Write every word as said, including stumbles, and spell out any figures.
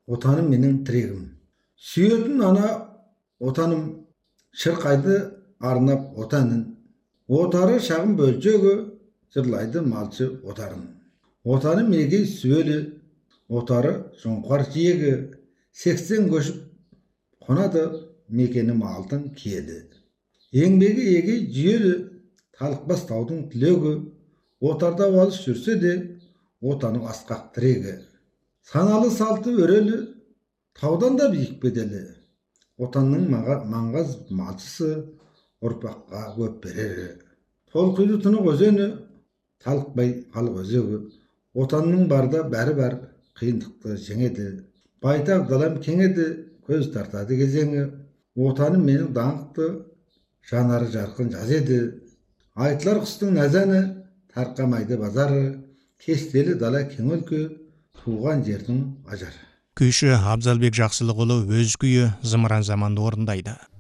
отаным менің тірегім. Сүйетін ана отаным, шырқайды арнап отанын. Отары шағын бөлшегі, жырлайды малшы отарын. Отаным егей сөйлі, отары жоңқар жиегі, сексен көшіп қонады, мекенім алтын киеді. Еңбегі егей жүйелі, талықпас таудың түлегі, отарда алыс жүрсе де, отаның асқақ тірегі. Саналы салты өрелі, таудан да биік беделі. Отанның маңғаз малшысы, ұрпаққа көп берері. Толқиды тұнық өзені, талықпай халық өзегі. Отанның барда бәрі бар, қиындықты жеңеді. Байтақ далам кеңеді, көз тартады кезеңі. Отаным менің даңқты, жанары жарқын жаз еді. Айтылар құстың нәзәні, тарқамайды базары. Кестелі дала кең өлке, туған жердің ажары. Күйші Абзалбек Жақсылықұлы өз күйі Зымыран заманды орындайды.